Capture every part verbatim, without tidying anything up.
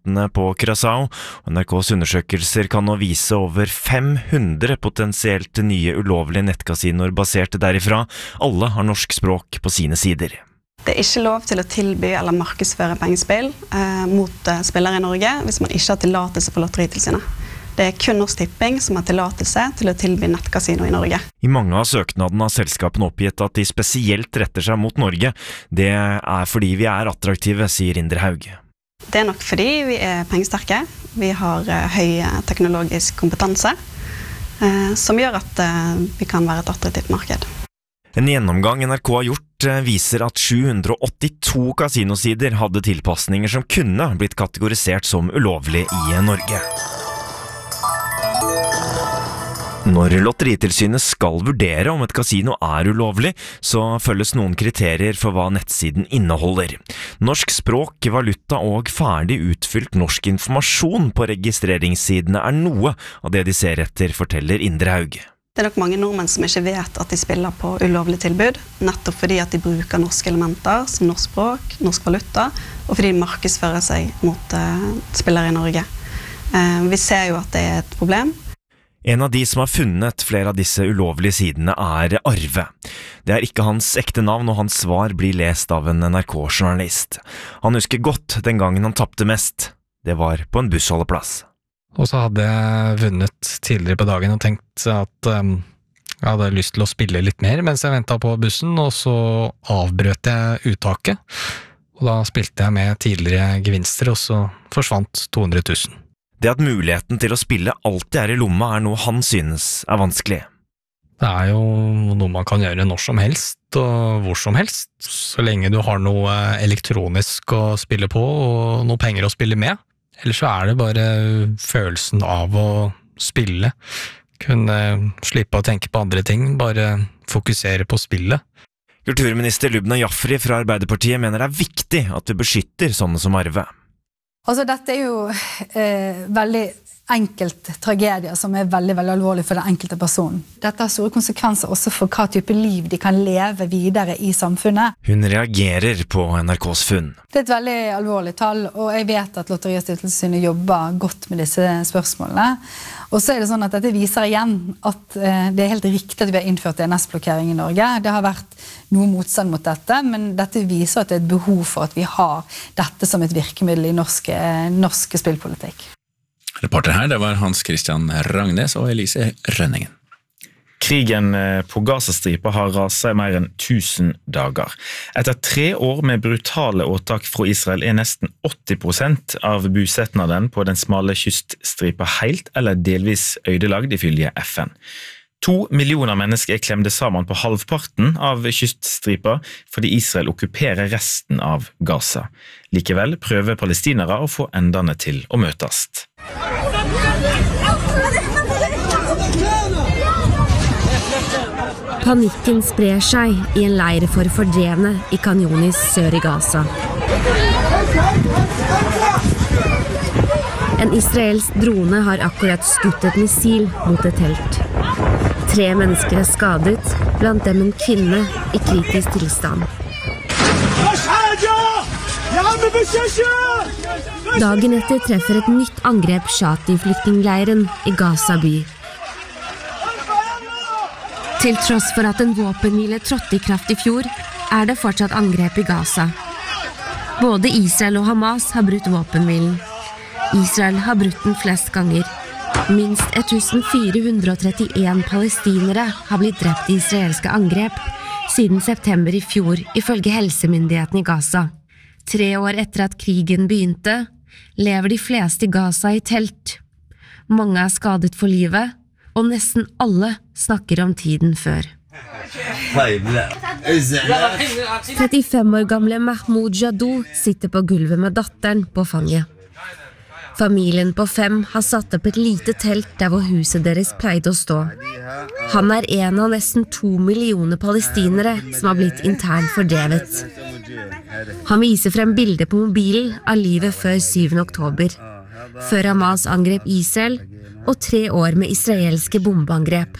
myndighetene på Curaçao. N R K's undersøkelser kan nå vise over fem hundre potensielt nye ulovlige nettkasinoer basert derifra. Alle har norsk språk på sine sider. Det er ikke lov til å tilby eller markedsføre pengespill eh, mot eh, spillere i Norge hvis man ikke har tillatelse for Lotteritilsynet. Det er kun Norsk Tipping som har tillatelse til å tilby nettkasino i Norge. I mange av søknadene har selskapene oppgitt at de spesielt retter seg mot Norge. Det er fordi vi er attraktive, sier Inderhaug. Det er nok fordi vi er pengesterke. Vi har eh, høy teknologisk kompetanse, eh, som gjør at eh, vi kan være et attraktivt marked. En gjennomgang N R K har gjort viser at sju hundre og åttito kasinosider hadde tilpasninger som kunne blitt kategorisert som ulovlig i Norge. Når Lotteritilsynet skal vurdere om et kasino er ulovlig, så følges noen kriterier for hva nettsiden inneholder. Norsk språk, valuta og ferdig utfylt norsk informasjon på registreringssidene er noe av det de ser etter, forteller Inderhaug. Det er nok mange nordmenn som ikke vet at de spiller på ulovlig tilbud, nettopp fordi at de bruker norske elementer som norsk språk, norsk valuta, og fordi de markedsfører seg mot uh, spillere i Norge. Uh, vi ser jo at det er et problem. En av de som har funnet flere av disse ulovlige sidene er Arve. Det er ikke hans ekte navn, og hans svar blir lest av en N R K-journalist. Han husker godt den gangen han tappte mest. Det var på en bussholdeplass. Og så hadde jeg vunnet tidligere på dagen og tenkt at um, jeg hadde lyst til å spille litt mer mens jeg ventet på bussen, og så avbrøt jeg uttaket. Og da spilte jeg med tidligere gevinster, og så forsvant to hundre tusen. Det at muligheten til å spille alltid er i lomma er noe han synes er vanskelig. Det er jo noe man kan gjøre når som helst og hvor som helst, så lenge du har noe elektronisk å spille på og noe penger å spille med. Eller så er det bare følelsen av å spille, kunne slippe å tenke på andre ting, bare fokusere på spillet. Kulturminister Lubna Jafri fra Arbeiderpartiet mener det er viktig at vi beskytter sånne som Arve. Altså dette er jo eh, veldig enkelt tragedier som er veldig, veldig alvorlig for den enkelte personen. Dette har store konsekvenser også for hva type liv de kan leve videre i samfunnet. Hun reagerer på N R K's funn. Det er et veldig alvorlig tall, og jeg vet at Lotteri- og stiftelsestilsynet jobber godt med disse spørsmålene. Og så er det sånn at dette viser igjen at eh, det er helt riktig at vi har innført D N S-blokkering i Norge. Det har vært noe motstand mot dette, men dette viser at det er et behov for at vi har dette som et virkemiddel i norsk, eh, norsk spillpolitikk. Reporter her, det var Hans Christian Ragnes og Elise Rønningen. Krigen på Gazastripa har raset i mer enn tusen dager. Etter tre år med brutale åtak fra Israel er nesten åtti prosent av bosetnaden på den smale kyststripa helt eller delvis ødelagd ifølge F N. To millioner mennesker er klemde sammen på halvparten av kyststripa fordi Israel okkuperer resten av Gaza. Likevel prøver palestinere å få endene til å møtes. Panikken sprer seg i en leir for fordrevne i Khan Younis sør i Gaza. En israelsk drone har akkurat skutt et missil mot et telt. Tre mennesker er skadet, blant dem en kvinne i kritisk tilstand. Dagen etter treffer et nytt angrep Shati-flyktningleiren i Gaza by. Til tross for at en våpenhvile trådte i kraft i fjor, er det fortsatt angrep i Gaza. Både Israel og Hamas har brutt våpenhvilen. Israel har brutt den flest ganger. Minst fjorten hundre og trettien palestinere har blitt drept i israelske angrep siden september i fjor, ifølge helsemyndighetene i Gaza. Tre år etter at krigen begynte, lever de fleste i Gaza i telt. Mange er skadet for livet, og nesten alle snakker om tiden før. trettifem år gamle Mahmoud Jadou sitter på gulvet med datteren på fanget. Familien på fem har satt opp et lite telt der hvor huset deres pleide å stå. Han er en av nesten to millioner palestinere som har blitt internt fordrevet. Han viser frem bilder på mobilen av livet før syvende oktober, før Hamas angrep Israel, og tre år med israelske bombeangrep.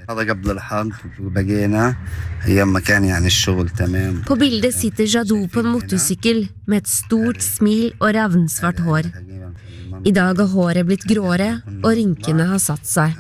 På bildet sitter Jadou på en motorsykkel med et stort smil og ravnsvart hår. I dag har håret blitt gråere, og rynkene har satt seg.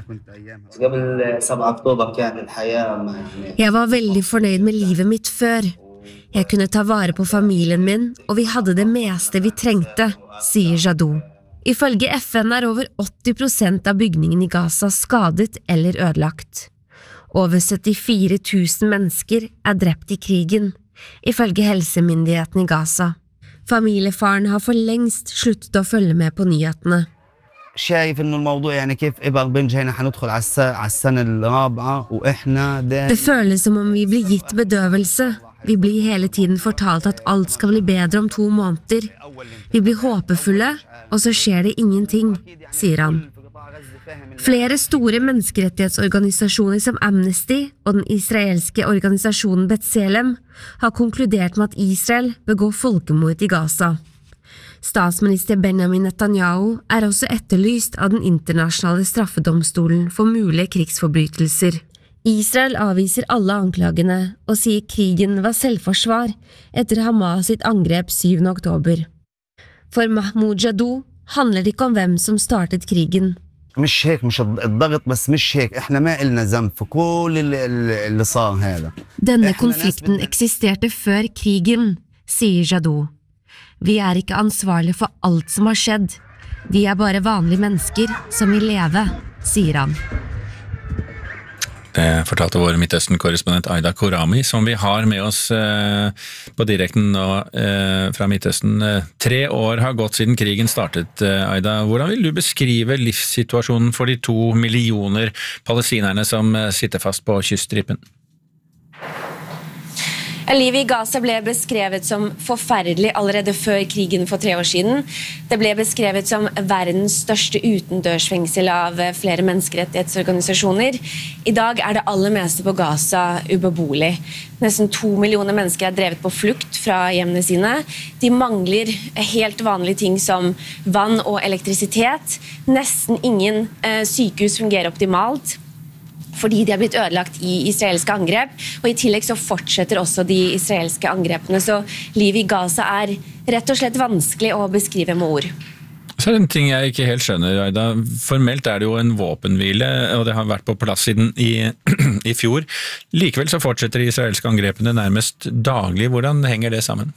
Jeg var veldig fornøyd med livet mitt før. Jeg kunne ta vare på familien min, og vi hadde det meste vi trengte, sier Jadot. Ifølge F N er over åtti prosent av bygningen i Gaza skadet eller ødelagt. Over syttifire tusen mennesker er drept i krigen, ifølge helsemyndighetene i Gaza. Familiefaren har for lengst sluttet å følge med på nyhetene. Det føles som om vi blir gitt bedøvelse. Vi blir hele tiden fortalt at alt skal bli bedre om to måneder. Vi blir håpefulle, og så skjer det ingenting, sier han. Flere store menneskerettighetsorganisasjoner som Amnesty og den israelske organisasjonen B'Tselem har konkludert med at Israel begår folkemord i Gaza. Statsminister Benjamin Netanyahu er også etterlyst av den internasjonale straffedomstolen for mulige krigsforbrytelser. Israel avviser alle anklagene og sier krigen var selvforsvar etter Hamas sitt angrep syvende oktober. For Mahmoud Jadot handler det ikke om hvem som startet krigen. مش هيك مش الضغط بس مش هيك احنا ما إلنا ذنب في كل اللي صار هذا. Denne konflikten eksisterte før krigen, sier Jadot. Vi er ikke ansvarlige for alt som har skjedd. Vi er bare vanlige mennesker som vil leve, sier han. Det fortalte vår Midtøsten-korrespondent Aida Korami, som vi har med oss eh, på direkten nå eh, fra Midtøsten. Tre år har gått siden krigen startet, eh, Aida. Hvordan vil du beskrive livssituasjonen for de to millioner palestinerne som eh, sitter fast på kyststripen? Livet i Gaza ble beskrevet som forferdelig allerede før krigen for tre år siden. Det ble beskrevet som verdens største utendørsfengsel av flere menneskerettighetsorganisasjoner. I dag er det aller meste på Gaza ubeboelig. Nesten to millioner mennesker er drevet på flukt fra hjemmene sine. De mangler helt vanlige ting som vann og elektrisitet. Nesten ingen eh, sykehus fungerer optimalt, fordi de har blitt ødelagt i israelske angrep, og i tillegg så fortsetter også de israelske angrepene, så livet i Gaza er rett og slett vanskelig å beskrive med ord. Så er det en ting jeg ikke helt skjønner, Aida. Formelt er det jo en våpenhvile, og det har vært på plass siden i, i fjor. Likevel så fortsetter de israelske angrepene nærmest daglig. Hvordan henger det sammen?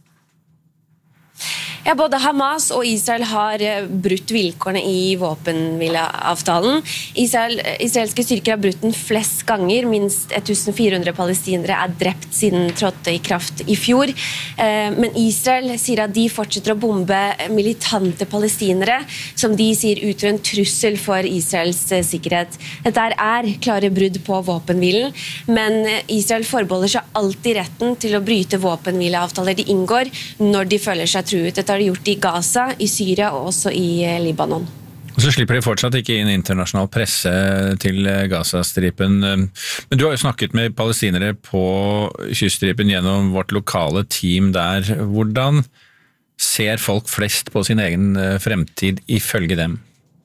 Ja, både Hamas og Israel har brutt vilkårene i våpenhvileavtalen. Israel, israelske styrker har brutt den flest ganger. Minst fjorten hundre palestinere er drept siden trådte i kraft i fjor. Men Israel sier at de fortsetter å bombe militante palestinere, som de sier utgjør en trussel for Israels sikkerhet. Dette er klare brudd på våpenhvilen, men Israel forbeholder seg alltid retten til å bryte våpenhvileavtaler de inngår når de føler seg truet. Dette har de gjort i Gaza, i Syria og også i Libanon. Og så slipper de fortsatt ikke inn internasjonal presse til Gazastripen. Men du har jo snakket med palestinere på kyststripen gjennom vårt lokale team der. Hvordan ser folk flest på sin egen fremtid ifølge dem?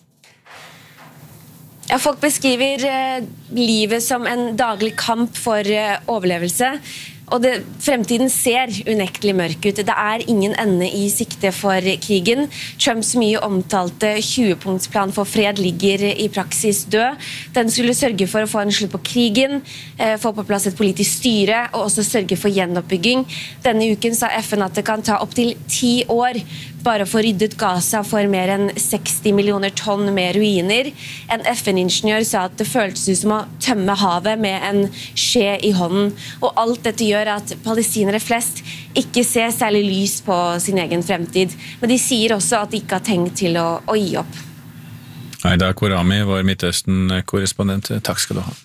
Ja, folk beskriver eh, livet som en daglig kamp for eh, overlevelse. Og det, fremtiden ser unektelig mørk ut. Det er ingen ende i sikte for krigen. Trumps mye omtalte tjue-punktsplan for fred ligger i praksis død. Den skulle sørge for å få en slutt på krigen, eh, få på plass et politisk styre og også sørge for gjenoppbygging. Denne uken sa F N at det kan ta opp til ti år bare å få ryddet Gaza for mer enn seksti millioner tonn med ruiner. En F N-ingeniør sa at det føltes ut som å tømme havet med en skje i hånden. Og alt dette gjør at palestinere flest ikke ser særlig lys på sin egen fremtid. Men de sier også at de ikke har tenkt til å, å gi opp. Aida Korami, vår Midtøsten-korrespondent. Takk skal du ha.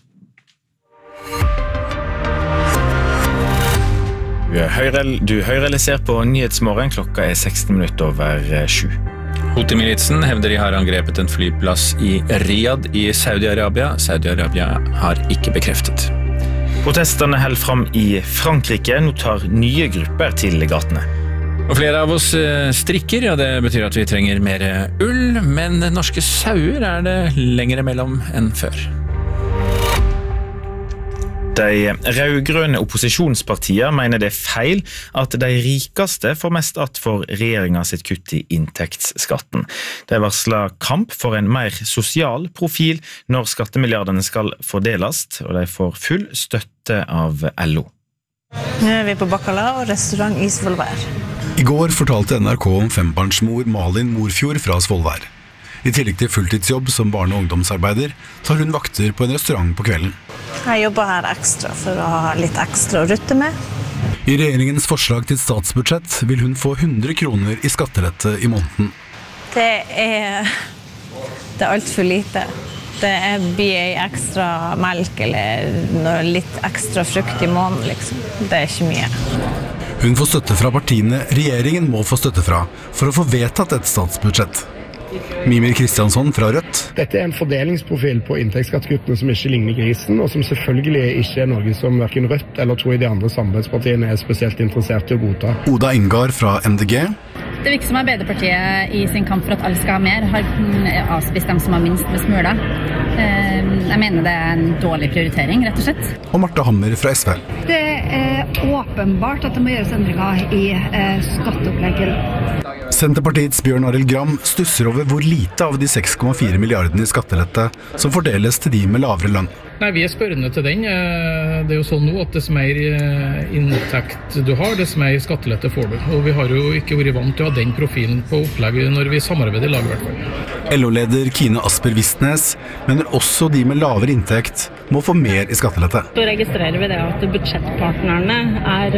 Du hører eller ser på Nyhetsmorgen, klokka er seksten minutter over sju. Houthi-militsen hevder de har angrepet en flyplass i Riyadh i Saudi-Arabia. Saudi-Arabia har ikke bekreftet. Protesterne held fram i Frankrike, nå tar nye grupper til gatene. Og flere av oss strikker, ja det betyr at vi trenger mer ull, men norske sauer er det lengre mellom enn før. De rødgrønne opposisjonspartier mener det er feil at de rikeste får mest att for regjeringa sitt kutt i inntektsskatten. De varsler kamp for en mer sosial profil når skattemilliardene skal fordeles, og de får full støtte av L O. Nå er vi på Bacalao, restaurant i Svolvær. I går fortalte N R K om fembarnsmor Malin Morfjord fra Svolvær. I tillegg til fulltidsjobb som barne- og ungdomsarbeider tar hun vakter på en restaurant på kvelden. Jeg jobber her ekstra for å ha litt ekstra å rutte med. I regjeringens forslag til statsbudsjett vil hun få hundre kroner i skattelette i måneden. Det er, det er alt for lite. Det er blir en ekstra melk eller noe litt ekstra frukt i måneden, liksom. Det er ikke mye. Hun får støtte fra partiene regjeringen må få støtte fra for å få vedtatt et statsbudsjett. Mimir Kristiansson fra Rødt. Dette er en fordelingsprofil på inntektsskattekuttene som ikke ligner grisen, og som selvfølgelig ikke er noe som hverken Rødt eller tror jeg de andre samarbeidspartiene er spesielt interessert i å godta. Oda Ingar fra M D G. Det virker som Arbeiderpartiet i sin kamp for at alle skal ha mer, har avspist dem som har minst med smuler. Jeg mener det er en dårlig prioritering, rett og slett. Og Martha Hammer fra S V. Det er åpenbart at det må gjøres endringer i skatteopplegget. Senterpartiets Bjørn Arild Gram stusser over hvor lite av de seks komma fire milliardene i skattelette som fordeles til de med lavere lønn. Nei, vi er spørrende til den. Det er jo sånn nå at dess mer inntekt du har, dess mer skattelette får du. Og vi har jo ikke vært vant til å ha den profilen på opplegget når vi samarbeider i lag i hvert fall. L O-leder Kine Asper Vistnes mener også de med lavere inntekt må få mer i skattelette. Så registrerer vi det at budsjettpartnerne er,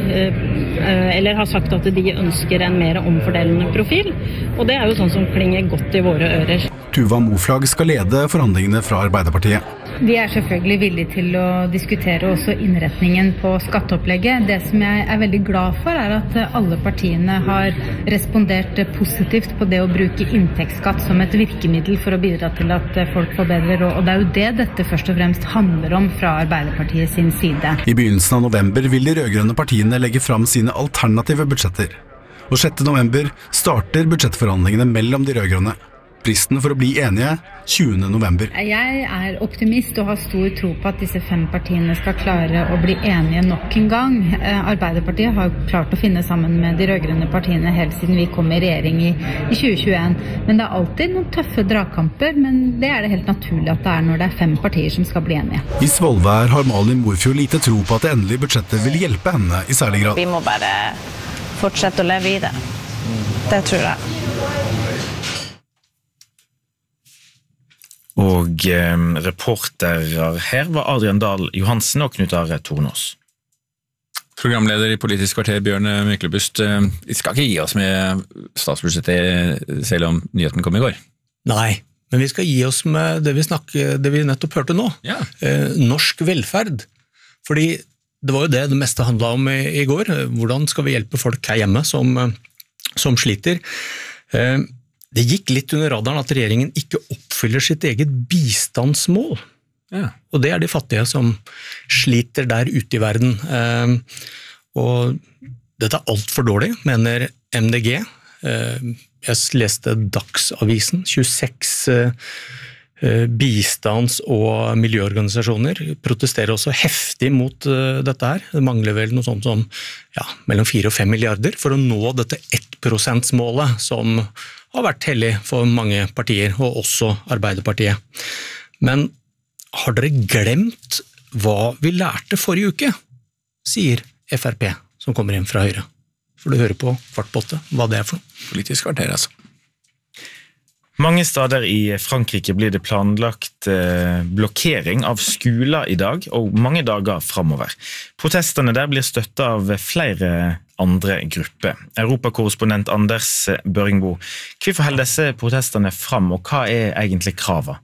eller har sagt at de ønsker en mer omfordelende profil, og det er jo sånn som klinger godt i våre ører. Tuva Moflag skal lede forhandlingene fra Arbeiderpartiet. Vi er selvfølgelig villige til å diskutere også innretningen på skatteopplegget. Det som jeg er veldig glad for er at alle partiene har respondert positivt på det å bruke inntektsskatt som et virkemiddel for å bidra til at folk får bedre råd. Og det er jo det dette først og fremst handler om fra Arbeiderpartiet sin side. I begynnelsen av november vil de rødgrønne partiene legge fram sine alternative budsjetter. Og sjette november starter budsjettforhandlingene mellom de rødgrønne. Fristen for å bli enige tjuende november. Jeg er optimist og har stor tro på at disse fem partiene skal klare å bli enige nok en gang. Arbeiderpartiet har klart å finne sammen med de rødgrønne partiene helt siden vi kom i regjering i, i tjue tjueen. Men det er alltid noen tøffe dragkamper, men det er det helt naturlig at det er når det er fem partier som skal bli enige. I Svolvær har Malin Morfjord lite tro på at det endelige budsjettet vil hjelpe henne i særlig grad. Vi må bare fortsette å leve i det. Det tror jeg. Og eh, reporterer her var Adrian Dahl Johansen og Knut Are Tornås. Programleder i Politisk kvarter, Bjørn Myklebust. Vi skal ikke gi oss med statsbudsjettet selv om nyheten kom i går. Nei, men vi skal gi oss med det vi, snakker, det vi nettopp hørte nå. Ja. Eh, norsk velferd. Fordi det var jo det det meste handlet om i, i går. Hvordan skal vi hjelpe folk her hjemme som, som sliter? Eh, Det gikk litt under radaren at regjeringen ikke oppfyller sitt eget bistandsmål. Ja. Og det er de fattige som sliter der ute i verden. Eh, og dette er alt for dårlig, mener M D G. Eh, jeg leste Dagsavisen, tjueseks eh, bistands- og miljøorganisasjoner protesterer også heftig mot uh, dette her. Det mangler vel noe sånt som ja, mellom fire og fem milliarder for å nå dette ett prosent-målet som har vært hellig for mange partier, og også Arbeiderpartiet. Men har dere glemt hva vi lærte forrige uke, sier F R P, som kommer inn fra Høyre. For du hører på Kvart på åtte, hva det er for noe. Politisk kvarter, altså. Mange steder i Frankrike blir det planlagt blokkering av skoler i dag, og mange dager fremover. Protestene der blir støttet av flere andre grupper. Europakorrespondent Anders Børingbo, hvorfor holder disse protestene frem, og hva er egentlig kravet?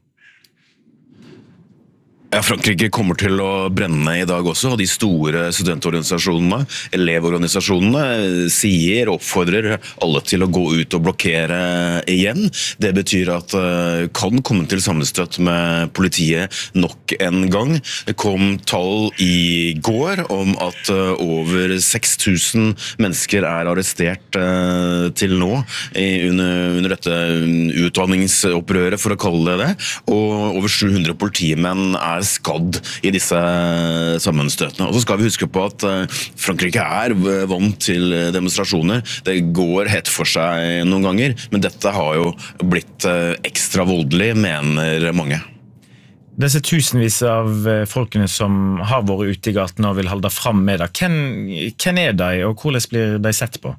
Ja, Frankrike kommer til å brenne i dag også, og de store studentorganisasjonene, elevorganisasjonene, sier og oppfordrer alle til å gå ut og blokkere igjen. Det betyr at det kan komme til sammenstøt med politiet nok en gang. Det kom tall i går om at over seks tusen mennesker er arrestert til nå under, under dette utdanningsopprøret, for å kalle det det, og over sju hundre politimenn er er skadd i disse sammenstøtene. Og så skal vi huske på at Frankrike er vant til demonstrasjoner. Det går hett for seg noen ganger, men dette har jo blitt ekstra voldelig, mener mange. Disse tusenvis av folkene som har vært ute i gaten og vil holde fram med det, hvem, hvem er de, og hvordan blir de sett på?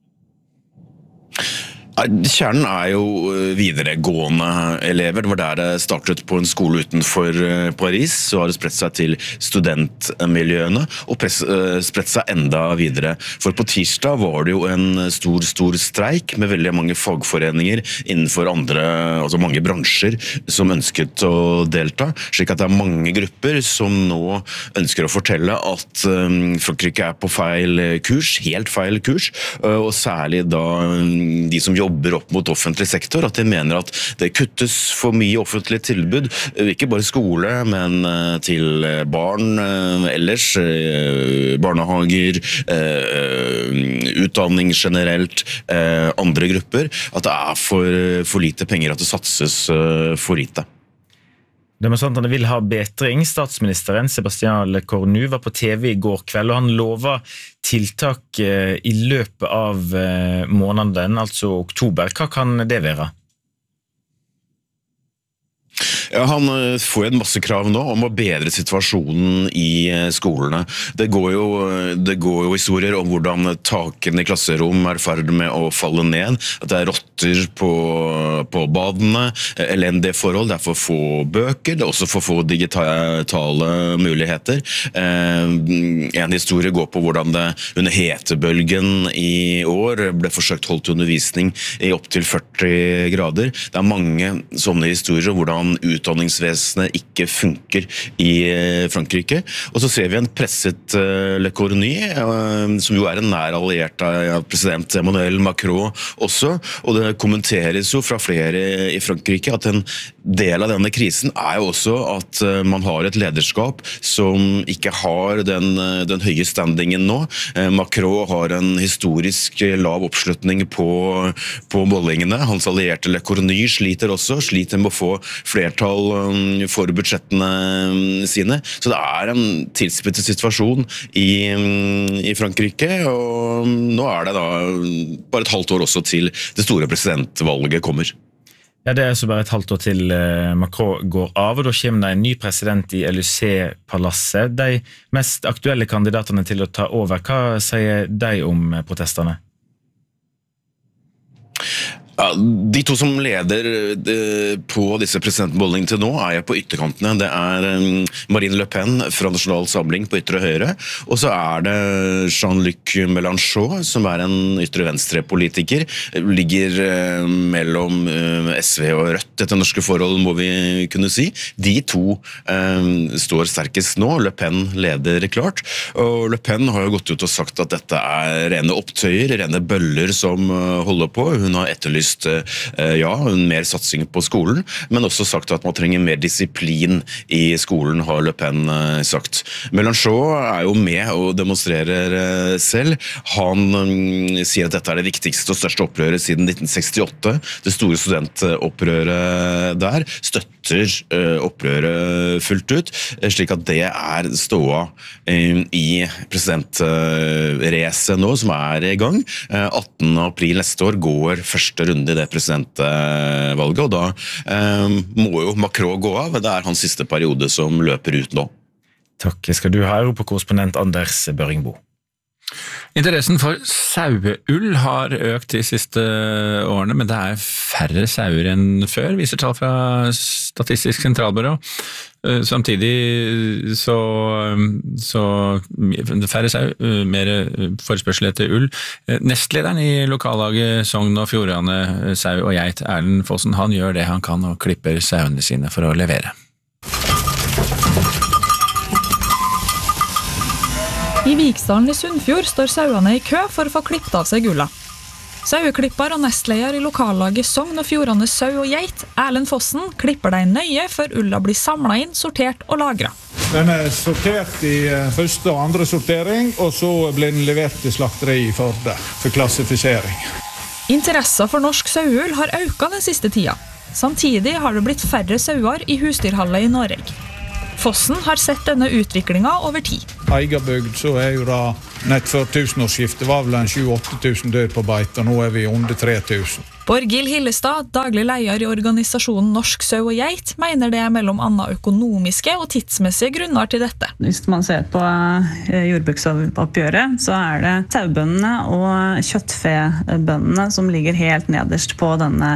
Kjernen er jo videregående elever. Det var der det startet på en skole utenfor Paris, så har det spredt seg til studentmiljøene og press, spredt seg enda videre. For på tirsdag var det jo en stor, stor streik med veldig mange fagforeninger innenfor andre, altså mange bransjer som ønsket å delta, slik at det er mange grupper som nå ønsker å fortelle at Frankrike er på feil kurs, helt feil kurs, og særlig da de som jobber opp mot offentlig sektor, at de mener at det kuttes for mye offentlig tilbud, ikke bare skole, men til barn ellers, barnehager, utdanning generelt, andre grupper, at det er for, for lite penger, at det satses for lite. Demonstrantene vil ha bedring. Statsministeren Sébastien Lecornu var på T V i går kveld, og han lover tiltak i løpet av måneden, altså oktober. Hva kan det være? Ja, han får en masse krav nå om å bedre situasjonen i skolene. Det går jo, det går jo historier om hvordan takene i klasserom er i ferd med å falle ned, at det er rotter på, på badene, elendige forhold, det er for få bøker, det er også for få digitale muligheter. En historie går på hvordan det under hetebølgen i år ble forsøkt holdt undervisning i opp til førti grader. Det er mange sånne historier om hvordan utdanningsvesenet ikke funker i Frankrike. Og så ser vi en presset Lecornu, som jo er en nær alliert av president Emmanuel Macron også, og det kommenteres jo fra flere i Frankrike at en del av denne krisen er jo også at man har et lederskap som ikke har den, den høye standingen nå. Macron har en historisk lav oppslutning på, på målingene. Hans allierte Lecornu sliter også, sliter med å få flertall for budsjettene sine. Så det er en tilspittet situasjon i, i Frankrike, og nå er det da bare et halvt år også til det store presidentvalget kommer. Ja, det er så bare et halvt år til Macron går av, og da kommer det en ny president i Élysée-palasset. De mest aktuelle kandidatene til å ta over, hva sier de om protestene? Ja, de to som leder på disse presidentmålingene til nå er jeg på ytterkantene. Det er Marine Le Pen fra Nasjonal Samling på ytre høyre, og så er det Jean-Luc Mélenchon, som er en ytre venstre politiker, ligger mellom S V og Rødt etter norske forhold, må vi kunne si. De to um, står sterkest nå. Le Pen leder klart, og Le Pen har jo gått ut og sagt at dette er rene opptøyer, rene bøller som holder på. Hun har etterlyst ja, mer satsing på skolen, men også sagt at man trenger mer disiplin i skolen, har Le Pen sagt. Mélenchon er jo med og demonstrerer selv. Han sier at dette er det viktigste og største opprøret siden nitten sekstiåtte. Det store studentopprøret der støtter opprøret fullt ut, slik at det er ståa i presidentracet nå, som er i gang. attende april neste år går første runde i det presidentvalget, og da eh, må jo Macron gå av. Det er hans siste periode som løper ut nå. Takk skal du ha, Europa-korrespondent Anders Børingbo. Interessen for saueull har økt de siste årene, men det er færre sauer enn før, viser tall fra Statistisk sentralbyrå. Samtidig så, så færre sau, mer forespørsel etter ull. Nestlederen i lokallaget Sogn og Fjordane Sau og Geit, Erlend Fossen, han gjør det han kan og klipper sauene sine for å levere. I Viksdalen i Sunnfjord står sauene i kø for å få klippet av seg ulla. Saueklipper og nestleder i lokallaget Sogn og Fjordane Sau og Geit, Erlend Fossen, klipper deg nøye før ulla blir samlet inn, sortert og lagret. Den er sortert i første og andre sortering, og så blir den levert til slakteri i Førde for klassifisering. Interessen for norsk saueull har økt den siste tida. Samtidig har det blitt færre sauer i husdyrhallet i Norge. Fossen har sett denne utviklingen over tid. Eigabygd så er jo da nett før tusenårsskiftet var vel en sju til åtte tusen død på beit, og nå er vi under tre tusen. Borghild Hillestad, daglig leder i organisasjonen Norsk Sau og Geit, mener det er mellom annet økonomiske og tidsmessige grunner til dette. Hvis man ser på jordbruksoppgjøret, så er det sauebøndene og kjøttfebøndene som ligger helt nederst på denne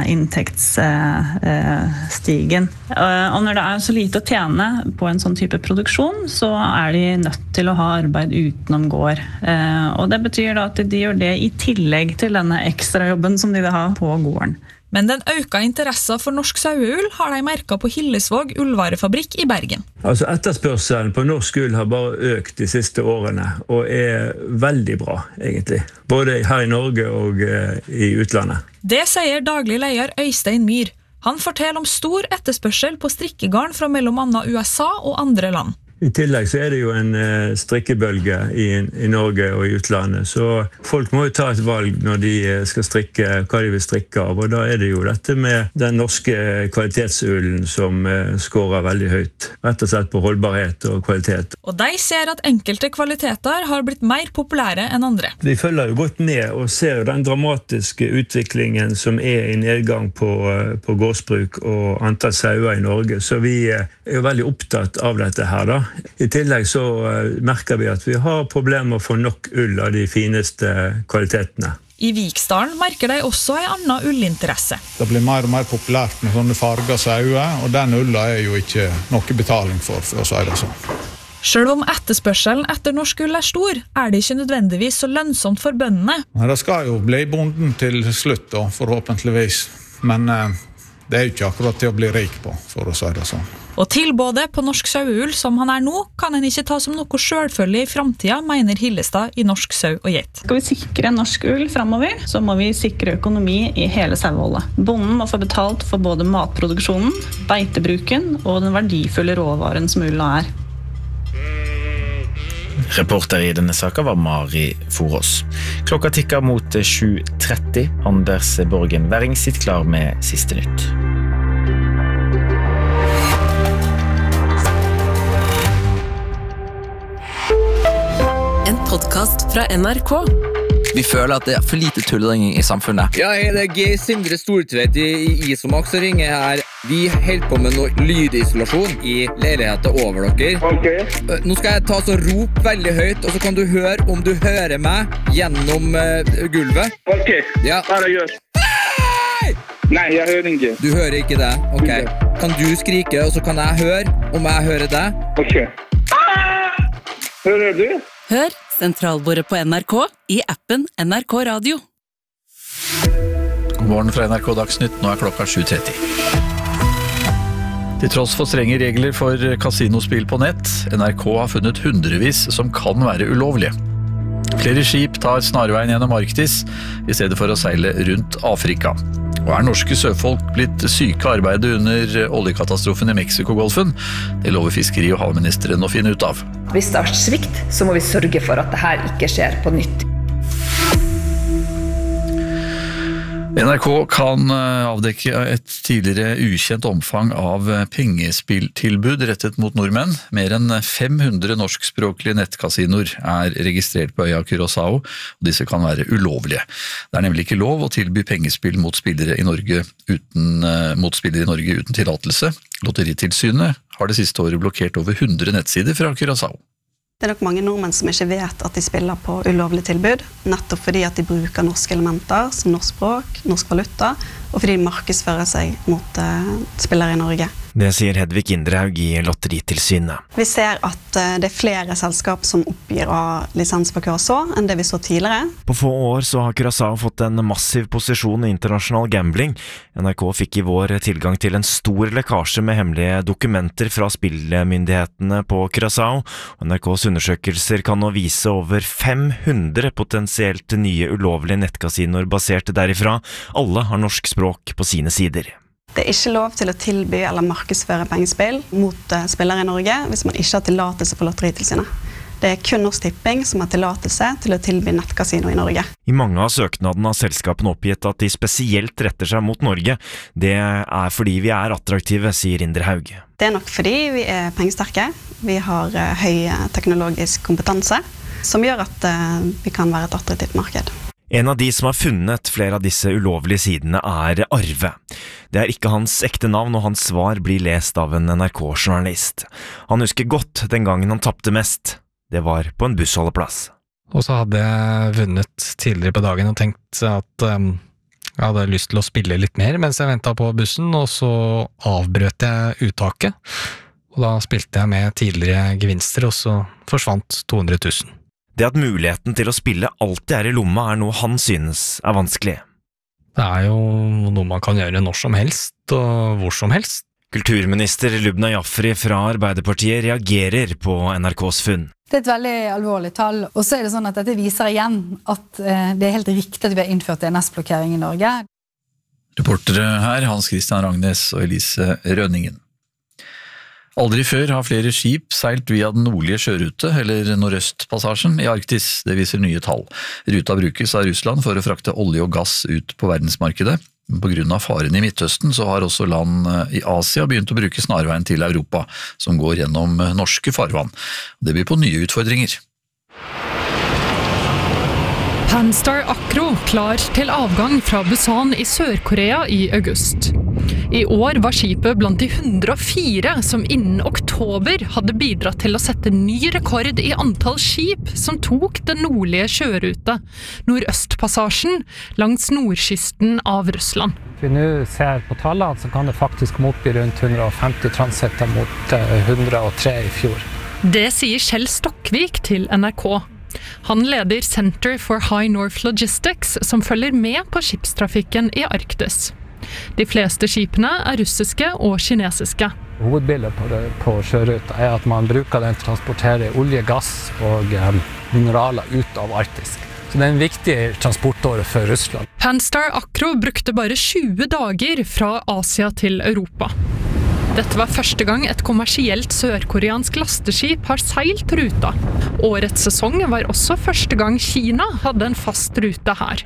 inntektsstigen. Og når det er så lite å tjene på en sånn type produksjon, så er de nødt til å ha arbeid utenom gård. Og det betyr da at de gjør det i tillegg til denne ekstrajobben som de vil ha på gården. Men den økte interessen for norsk saueull har de merket på Hillesvåg ullvarefabrikk i Bergen. Altså etterspørselen på norsk ull har bare økt de siste årene, og er veldig bra, egentlig. Både her i Norge og uh, i utlandet. Det sier daglig leder Øystein Myhr. Han forteller om stor etterspørsel på strikkegarn fra mellom annet U S A og andre land. I tillegg så er det jo en uh, strikkebølge i, i Norge og i utlandet, så folk må jo ta et valg når de skal strikke hva de vil strikke av, og da er det jo dette med den norske kvalitetsullen som uh, skårer veldig høyt, rett og slett på holdbarhet og kvalitet. Og de ser at enkelte kvaliteter har blitt mer populære enn andre. Vi følger jo godt med og ser jo den dramatiske utviklingen som er i nedgang på, uh, på gårdsbruk og antall sauer i Norge, så vi uh, er jo veldig opptatt av dette her da. I tillegg så uh, merker vi at vi har problemer med å få nok ull av de fineste kvalitetene. I Viksdalen merker de også en annen ullinteresse. Det blir mer og mer populært med sånne farger sauer, og den ulla er jo ikke noe betaling for, for å si det sånn. Selv om etterspørselen etter norsk ull er stor, er det ikke nødvendigvis så lønnsomt for bøndene. Det skal jo bli bonden til slutt, da, forhåpentligvis. Men uh, det er jo ikke akkurat til å bli rik på, for å si det sånn. Og tilbådet på norsk saueull som han er nå, kan en ikke ta som noe selvfølge i fremtiden, mener Hillestad i Norsk Sau og Geit. Skal vi sikre norsk ull fremover, så må vi sikre økonomi i hele saueholdet. Bonden må få betalt for både matproduksjonen, beitebruken og den verdifulle råvaren som ulla er. Reporter i denne saken var Mari Forås. Klokka tikker mot sju tretti. Anders Borgen Werring sitter klar med siste nytt. En podcast fra N R K. Vi føler at det er for lite tullring i samfunnet. Ja, hei, det er Geir Sindre Stortveit i, i Isomax som ringer her. Vi holder på med noe lydisolasjon i leiligheten over dere. Ok. Nå skal jeg ta så rop veldig høyt, og så kan du høre om du hører meg gjennom uh, gulvet. Ok, ja. Bare gjør. Nei! Nei, jeg hører ikke. Du hører ikke det? Ok. Kan du skrike, og så kan jeg høre om jeg hører det? Ok. Ah! Hører du? Hør sentralbordet på N R K i appen N R K Radio. God morgen fra N R K Dagsnytt, nå er klokka sju tretti. Til tross for strenge regler for kasinospill på nett, N R K har funnet hundrevis som kan være ulovlige. Flere skip tar snarveien gjennom Arktis i stedet for å seile rundt Afrika. Og er norske sjøfolk blitt syke av arbeidet under oljekatastrofen i Mexiko-golfen? Det lover fiskeri- og havministeren å finne ut av. Hvis det er svikt, så må vi sørge for at dette ikke skjer på nytt. N R K kan avdekke et tidligere ukjent omfang av pengespilltilbud rettet mot nordmenn. Mer enn fem hundre norskspråklige nettkasinoer er registrert på øya Curaçao, og disse kan være ulovlige. Det er nemlig ikke lov å tilby pengespill mot spillere i Norge uten, mot spillere i Norge uten tillatelse. Lotteritilsynet har det siste året blokkert over hundre nettsider fra Curaçao. Det er nok mange nordmenn som ikke vet at de spiller på ulovlig tilbud, nettopp fordi at de bruker norske elementer som norsk språk, norsk valuta, og fordi de markedsfører seg mot uh, spillere i Norge. Det sier Hedvig Indrehaug i Lotteritilsynet. Vi ser at uh, det er flere selskap som oppgir å ha lisens på Curaçao enn det vi så tidligere. På få år så har Curaçao fått en massiv posisjon i internasjonal gambling. N R K fikk i vår tilgang til en stor lekkasje med hemmelige dokumenter fra spillmyndighetene på Curaçao. N R Ks undersøkelser kan nå vise over fem hundre potensielt nye ulovlige nettkasinoer basert derifra. Alle har norsk språk på sine sider. Det er ikke lov til å tilby eller markedsføre pengespill mot uh, spillere i Norge hvis man ikke har tillatelse på Lotteritilsynet. Det er kun Norsk Tipping som har tillatelse til å tilby nettkasino i Norge. I mange av søknadene har selskapene oppgitt at de spesielt retter seg mot Norge. Det er fordi vi er attraktive, sier Inderhaug. Det er nok fordi vi er pengesterke. Vi har høy teknologisk kompetanse, som gjør at vi kan være et attraktivt marked. En av de som har funnet flere av disse ulovlige sidene er Arve. Det er ikke hans ekte navn, og hans svar blir lest av en N R K-journalist. Han husker godt den gangen han tappte mest. Det var på en bussholdeplass. Og så hadde jeg vunnet tidligere på dagen og tenkt at um, jeg hadde lyst til å spille litt mer mens jeg ventet på bussen, og så avbrøt jeg uttaket. Og da spilte jeg med tidligere gevinster, og så forsvant to hundre tusen. Det at muligheten til å spille alltid er i lomma er noe han synes er vanskelig. Det er jo noe man kan gjøre når som helst og hvor som helst. Kulturminister Lubna Jafri fra Arbeiderpartiet reagerer på N R K's funn. Det er et veldig alvorlig tall, og så er det sånn at dette viser igjen at det er helt riktig at vi har innført D N S-blokkering i Norge. Reportere her Hans Christian Ragnes og Elise Rønningen. Aldri før har flere skip seilt via den nordlige sjørute, eller Nordøstpassasjen, i Arktis. Det viser nye tall. Ruta brukes av Russland for å frakte olje og gass ut på verdensmarkedet. På grunn av faren i Midtøsten så har også land i Asia begynt å bruke snarveien til Europa, som går gjennom norske farvann. Det byr på nye utfordringer. Panstar Acro klar til avgang fra Busan i Sør-Korea i august. I år var skipet blant de hundre og fire som innen oktober hadde bidratt til å sette ny rekord i antall skip som tok den nordlige sjørute, Nordøstpassasjen, langs nordkysten av Russland. Vi nå ser på tallene, så kan det faktisk motby rundt hundre og femti transitter mot hundre og tre i fjor. Det sier Kjell Stokkvik til N R K. Han leder Center for High North Logistics, som følger med på skipstrafikken i Arktis. De fleste skipene er russiske og kinesiske. Hovedbildet på, det, på sjøruta er at man bruker den til å transportere olje, gass og um, mineraler ut av Arktis. Så det er en viktig transportåre for Russland. Panstar Acro brukte bare tjue dager fra Asia til Europa. Dette var første gang et kommersielt sørkoreansk lasteskip har seilt ruta. Årets sesong var også første gang Kina hadde en fast rute her.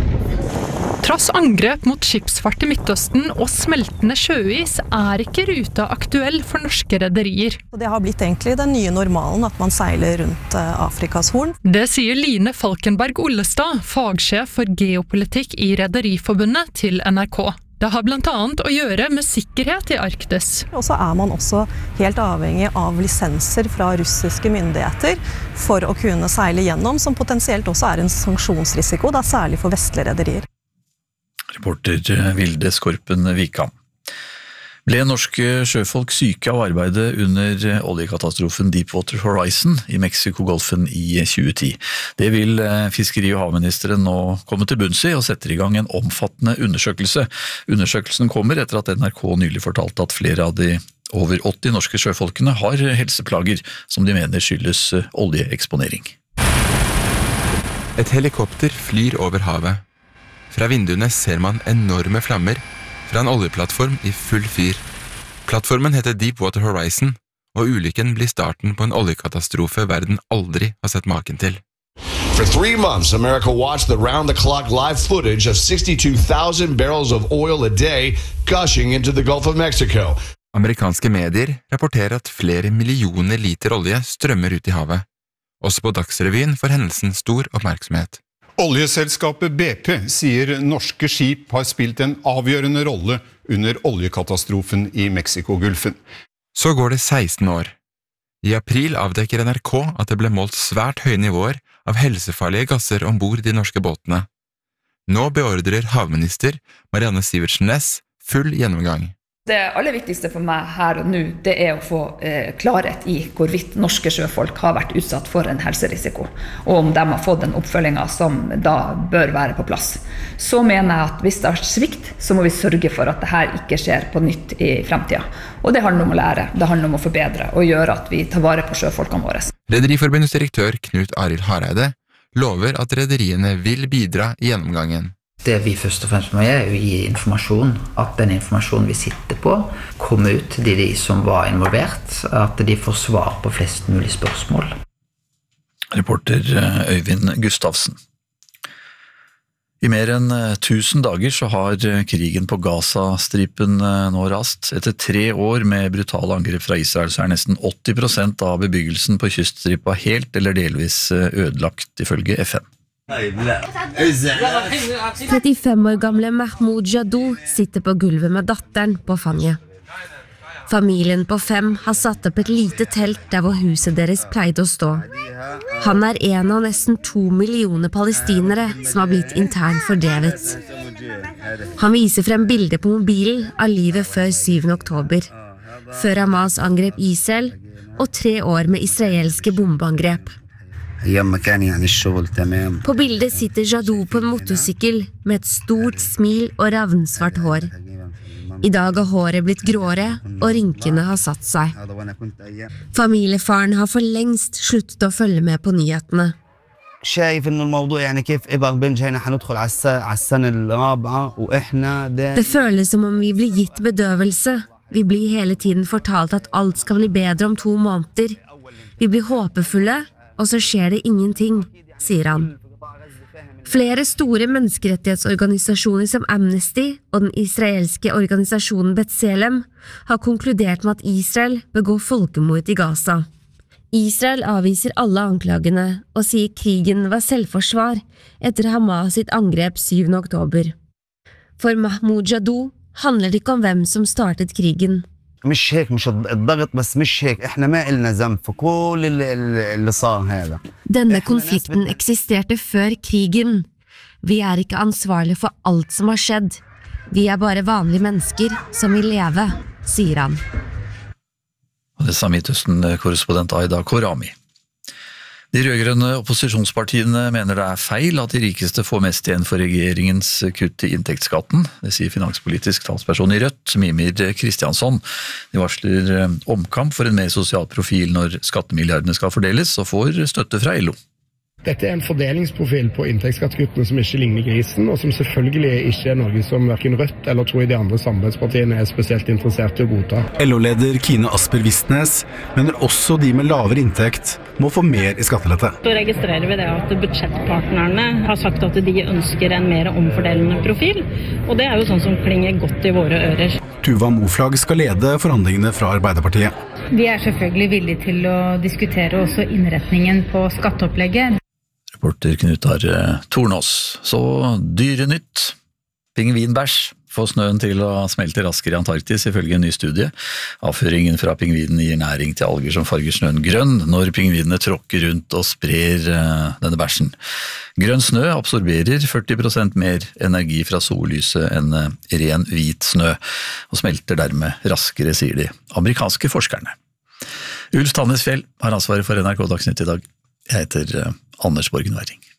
Trass angrep mot skipsfart i Midtøsten og smeltende sjøis er ikke ruta aktuell for norske rederier. Det har blitt egentlig den nye normalen at man seiler rundt Afrikas horn. Det sier Line Falkenberg Ollestad, fagsjef for geopolitikk i Rederiforbundet til N R K. Det har blant annet å gjøre med sikkerhet i Arktis. Og så er man også helt avhengig av lisenser fra russiske myndigheter for å kunne seile gjennom, som potensielt også er en sanksjonsrisiko, da særlig for vestlige rederier. Reporter Vilde Skorpen Vikan. Ble norske sjøfolk syke av arbeidet under oljekatastrofen Deepwater Horizon i Mexiko-golfen i tjue ti. Det vil fiskeri- og havministeren nå komme til bunns i og setter i gang en omfattende undersøkelse. Undersøkelsen kommer etter at N R K nylig fortalte at flere av de over åtti norske sjøfolkene har helseplager som de mener skyldes oljeeksponering. Et helikopter flyr over havet. Fra vinduene ser man enorme flammer fra en oljeplattform i full fyr. Plattformen heter Deepwater Horizon, og ulykken blir starten på en oljekatastrofe verden aldri har sett maken til. For three months, America watched the round-the-clock live footage of sixty-two thousand barrels of oil a day gushing into the Gulf of Mexico. Amerikanske medier rapporterer at flere millioner liter olje strømmer ut i havet. Også på Dagsrevyen får hendelsen stor oppmerksomhet. Oljeselskapet B P sier norske skip har spilt en avgjørende rolle under oljekatastrofen i Mexiko-gulfen. Så går det seksten år. I april avdekker N R K at det ble målt svært høye nivåer av helsefarlige gasser ombord de norske båtene. Nå beordrer havminister Marianne Sivertsen Næss full gjennomgang. Det aller viktigste for meg her og nå, det er å få eh, klarhet i hvorvidt norske sjøfolk har vært utsatt for en helserisiko, og om de har fått den oppfølgingen som da bør være på plass. Så mener jeg at hvis det har svikt, så må vi sørge for at dette ikke skjer på nytt i fremtiden. Og det handler om å lære, det handler om å forbedre, og gjøre at vi tar vare på sjøfolkene våre. Rederiforbundets direktør Knut Arild Hareide lover at rederiene vil bidra i gjennomgangen. Det vi først og fremst må gjøre er å gi informasjon, at den informasjonen vi sitter på kommer ut til de som var involvert, at de får svar på flest mulig spørsmål. Reporter Øyvind Gustavsen. I mer enn tusen dager så har krigen på Gaza-stripen nå rast. Etter tre år med brutale angrep fra Israel så er nesten åtti prosent av bebyggelsen på kyststripa helt eller delvis ødelagt, ifølge F N. trettifem år gamle Mahmoud Jadou sitter på gulvet med datteren på fanget. Familien på fem har satt opp et lite telt der hvor huset deres pleide å stå. Han er en av nesten to millioner palestinere som har blitt internt fordrevet. Han viser frem bilder på mobilen av livet før syvende oktober, før Hamas angrep Israel, og tre år med israelske bombeangrep. På bildet sitter Jadou på en motorsykkel med et stort smil og ravnsvart hår. I dag har håret blitt gråere, og rynkene har satt seg. Familiefaren har for lengst sluttet å følge med på nyhetene. Det føles som om vi blir gitt bedøvelse. Vi blir hele tiden fortalt at alt skal bli bedre om to måneder. Vi blir håpefulle, og så skjer det ingenting, sier han. Flere store menneskerettighetsorganisasjoner som Amnesty og den israelske organisasjonen B'Tselem har konkludert med at Israel begår folkemord i Gaza. Israel avviser alle anklagene og sier krigen var selvforsvar etter Hamas sitt angrep syvende oktober. For Mahmoud Jadou handler det ikke om hvem som startet krigen. مش هيك مش الضغط بس مش هيك احنا ما إلنا ذنب في كل اللي صار هذا. Denne konflikten eksisterte før krigen. Vi er ikke ansvarlige for alt som har skjedd. Vi er bare vanlige mennesker som vil leve, sier han. Og det sa Midtøsten-korrespondent Aida Korami. De rødgrønne opposisjonspartiene mener det er feil at de rikeste får mest igjen for regjeringens kutt i inntektsskatten. Det sier finanspolitisk talsperson i Rødt, Mimir Kristiansson. De varsler omkamp for en mer sosial profil når skattemilliardene skal fordeles, og får støtte fra L O. Dette er en fordelingsprofil på inntektsskattekuttene som ikke ligner grisen, og som selvfølgelig ikke er noe som hverken Rødt eller tror jeg de andre samarbeidspartiene er spesielt interessert i å godta. L O-leder Kine Asper Vistnes mener også de med lavere inntekt må få mer i skattelette. Så registrerer vi det at budsjettpartnerne har sagt at de ønsker en mer omfordelende profil, og det er jo sånn som klinger godt i våre ører. Tuva Moflag skal lede forhandlingene fra Arbeiderpartiet. Vi er selvfølgelig villige til å diskutere også innretningen på skatteopplegget. Reporter Knut Tornås. Så dyrenytt. Pingvinbæsj får snøen til å smelte raskere i Antarktis, ifølge en ny studie. Avføringen fra pingvinen gir næring til alger som farger snøen grønn, når pingvinene tråkker rundt og sprer denne bæsjen. Grønn snø absorberer førti prosent mer energi fra sollyset enn ren hvit snø, og smelter dermed raskere, sier de amerikanske forskerne. Ulf Tannesfjell har ansvaret for N R K Dagsnytt i dag. Jeg heter Anders Borgen Werring.